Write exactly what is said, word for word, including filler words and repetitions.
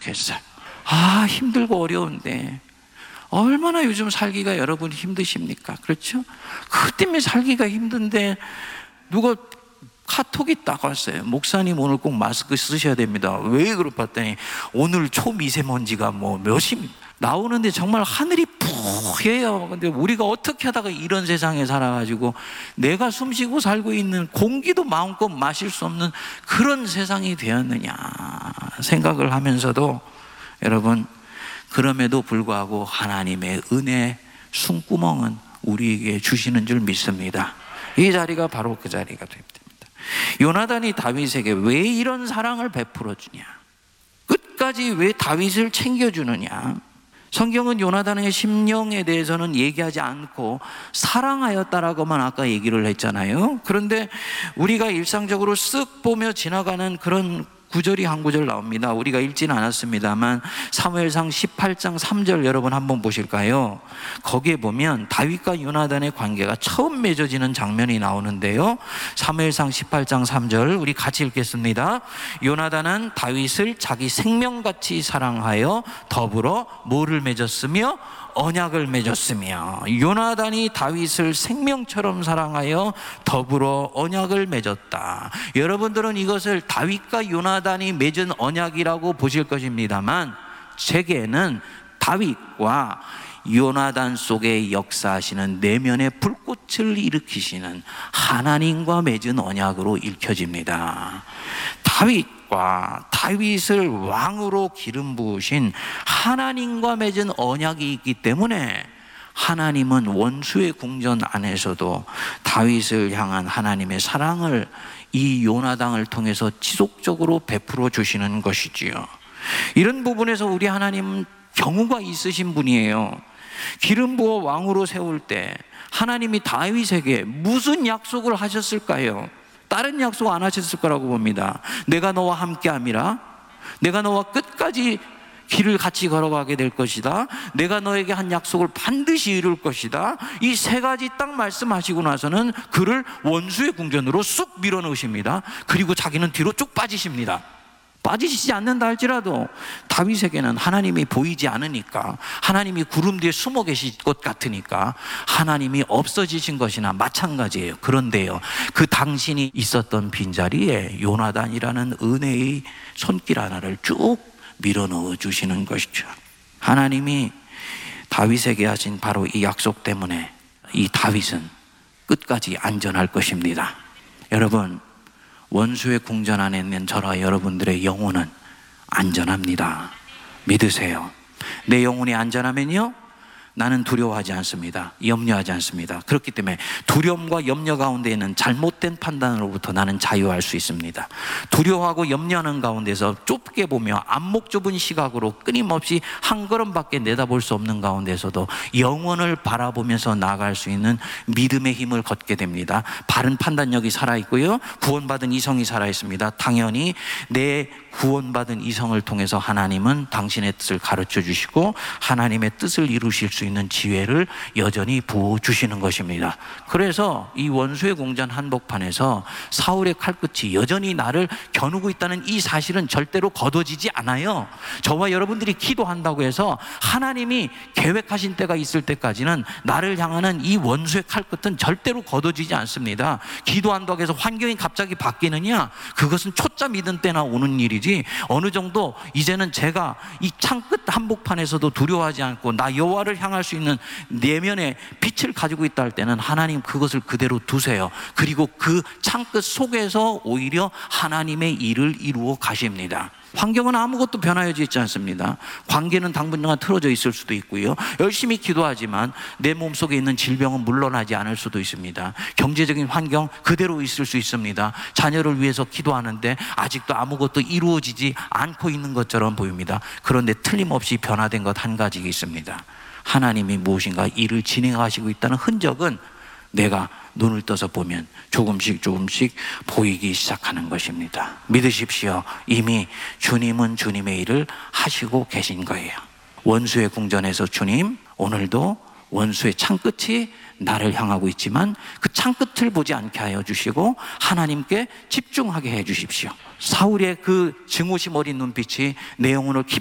좋겠어요. 아, 힘들고 어려운데 얼마나 요즘 살기가 여러분 힘드십니까? 그렇죠? 그것 때문에 살기가 힘든데 누가 카톡이 딱 왔어요. 목사님 오늘 꼭 마스크 쓰셔야 됩니다. 왜 그러 봤더니 오늘 초미세먼지가 뭐 몇십 나오는데 정말 하늘이 푸해요. 근데 우리가 어떻게 하다가 이런 세상에 살아가지고 내가 숨쉬고 살고 있는 공기도 마음껏 마실 수 없는 그런 세상이 되었느냐 생각을 하면서도 여러분, 그럼에도 불구하고 하나님의 은혜 숨구멍은 우리에게 주시는 줄 믿습니다. 이 자리가 바로 그 자리가 됩니다. 요나단이 다윗에게 왜 이런 사랑을 베풀어 주냐, 끝까지 왜 다윗을 챙겨주느냐. 성경은 요나단의 심령에 대해서는 얘기하지 않고 사랑하였다라고만 아까 얘기를 했잖아요. 그런데 우리가 일상적으로 쓱 보며 지나가는 그런 구절이 한 구절 나옵니다. 우리가 읽지는 않았습니다만 사무엘상 십팔 장 삼 절 여러분 한번 보실까요? 거기에 보면 다윗과 요나단의 관계가 처음 맺어지는 장면이 나오는데요. 사무엘상 십팔 장 삼 절 우리 같이 읽겠습니다. 요나단은 다윗을 자기 생명같이 사랑하여 더불어 뭐를 맺었으며 언약을 맺었으며, 요나단이 다윗을 생명처럼 사랑하여 더불어 언약을 맺었다. 여러분들은 이것을 다윗과 요나단이 맺은 언약이라고 보실 것입니다만 제게는 다윗과 요나단 속에 역사하시는 내면의 불꽃을 일으키시는 하나님과 맺은 언약으로 읽혀집니다. 다윗과 다윗을 왕으로 기름 부으신 하나님과 맺은 언약이 있기 때문에 하나님은 원수의 궁전 안에서도 다윗을 향한 하나님의 사랑을 이 요나단을 통해서 지속적으로 베풀어 주시는 것이지요. 이런 부분에서 우리 하나님은 경우가 있으신 분이에요. 기름 부어 왕으로 세울 때 하나님이 다윗에게 무슨 약속을 하셨을까요? 다른 약속 안 하셨을 거라고 봅니다. 내가 너와 함께함이라, 내가 너와 끝까지 길을 같이 걸어가게 될 것이다, 내가 너에게 한 약속을 반드시 이룰 것이다. 이 세 가지 딱 말씀하시고 나서는 그를 원수의 궁전으로 쑥 밀어넣으십니다. 그리고 자기는 뒤로 쭉 빠지십니다. 빠지시지 않는다 할지라도 다윗에게는 하나님이 보이지 않으니까, 하나님이 구름 뒤에 숨어 계실 것 같으니까 하나님이 없어지신 것이나 마찬가지예요. 그런데요, 그 당신이 있었던 빈자리에 요나단이라는 은혜의 손길 하나를 쭉 밀어넣어 주시는 것이죠. 하나님이 다윗에게 하신 바로 이 약속 때문에 이 다윗은 끝까지 안전할 것입니다. 여러분, 원수의 궁전 안에 있는 저와 여러분들의 영혼은 안전합니다. 믿으세요. 내 영혼이 안전하면요, 나는 두려워하지 않습니다. 염려하지 않습니다. 그렇기 때문에 두려움과 염려 가운데 있는 잘못된 판단으로부터 나는 자유할 수 있습니다. 두려워하고 염려하는 가운데서 좁게 보며 안목 좁은 시각으로 끊임없이 한 걸음밖에 내다볼 수 없는 가운데서도 영원을 바라보면서 나아갈 수 있는 믿음의 힘을 걷게 됩니다. 바른 판단력이 살아있고요, 구원받은 이성이 살아있습니다. 당연히 내 구원받은 이성을 통해서 하나님은 당신의 뜻을 가르쳐 주시고 하나님의 뜻을 이루실 수 있는 지혜를 여전히 부어주시는 것입니다. 그래서 이 원수의 궁전 한복판에서 사울의 칼끝이 여전히 나를 겨누고 있다는 이 사실은 절대로 거둬지지 않아요. 저와 여러분들이 기도한다고 해서 하나님이 계획하신 때가 있을 때까지는 나를 향하는 이 원수의 칼끝은 절대로 거둬지지 않습니다. 기도한다고 해서 환경이 갑자기 바뀌느냐? 그것은 초짜 믿은 때나 오는 일이지, 어느 정도 이제는 제가 이 창끝 한복판에서도 두려워하지 않고 나 여호와를 향할 수 있는 내면의 빛을 가지고 있다 할 때는 하나님 그것을 그대로 두세요. 그리고 그 창끝 속에서 오히려 하나님의 일을 이루어 가십니다. 환경은 아무것도 변화하지 있지 않습니다. 관계는 당분간 틀어져 있을 수도 있고요, 열심히 기도하지만 내 몸속에 있는 질병은 물러나지 않을 수도 있습니다. 경제적인 환경 그대로 있을 수 있습니다. 자녀를 위해서 기도하는데 아직도 아무것도 이루어지지 않고 있는 것처럼 보입니다. 그런데 틀림없이 변화된 것 한 가지 있습니다. 하나님이 무엇인가 일을 진행하시고 있다는 흔적은 내가 눈을 떠서 보면 조금씩 조금씩 보이기 시작하는 것입니다. 믿으십시오. 이미 주님은 주님의 일을 하시고 계신 거예요. 원수의 궁전에서 주님, 오늘도 원수의 창끝이 나를 향하고 있지만 그 창끝을 보지 않게 하여 주시고 하나님께 집중하게 해 주십시오. 사울의 그 증오심 어린 눈빛이 내 영혼을